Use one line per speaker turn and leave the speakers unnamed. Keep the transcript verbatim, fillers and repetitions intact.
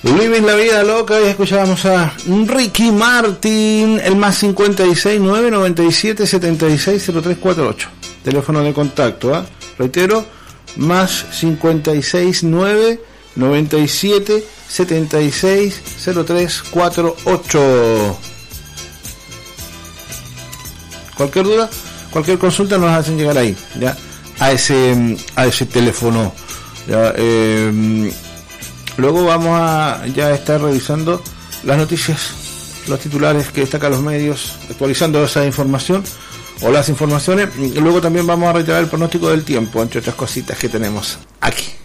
Living la vida loca, y escuchábamos a Ricky Martin, el más cincuenta y seis nueve noventa y siete setenta y seis cero tres cuarenta y ocho, teléfono de contacto, ¿eh? Reitero, más cincuenta y seis nueve noventa y siete setenta y seis cero tres cuarenta y ocho. Cualquier duda, cualquier consulta nos hacen llegar ahí, ya, a ese, a ese teléfono, ya, eh, luego vamos a ya estar revisando las noticias, los titulares que destacan los medios, actualizando esa información o las informaciones. Luego también vamos a reiterar el pronóstico del tiempo, entre otras cositas que tenemos aquí.